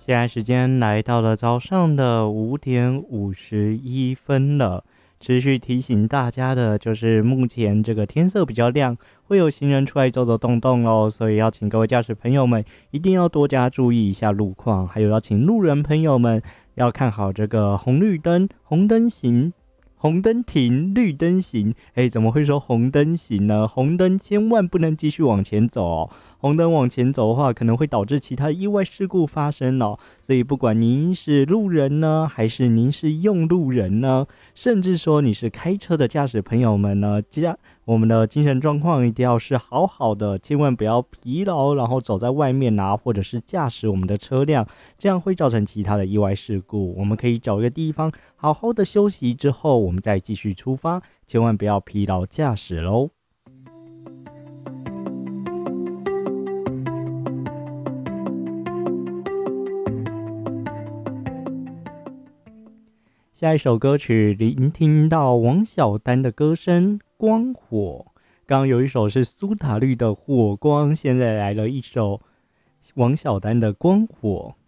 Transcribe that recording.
现在时间来到了早上的5点51分了。持续提醒大家的就是目前这个天色比较亮，会有行人出来走走动动咯，所以要请各位驾驶朋友们一定要多加注意一下路况，还有要请路人朋友们要看好这个红绿灯，红灯行，红灯停，绿灯行。怎么会说红灯行呢？红灯千万不能继续往前走哦。红灯往前走的话，可能会导致其他意外事故发生哦。所以不管您是路人呢，还是您是用路人呢，甚至说你是开车的驾驶朋友们呢，我们的精神状况一定要是好好的，千万不要疲劳，然后走在外面啊，或者是驾驶我们的车辆，这样会造成其他的意外事故。我们可以找一个地方好好的休息之后，我们再继续出发，千万不要疲劳驾驶咯。下一首歌曲聆听到王小丹的歌声《光火》，刚刚有一首是苏打绿的《火光》，现在来了一首王小丹的《光火》。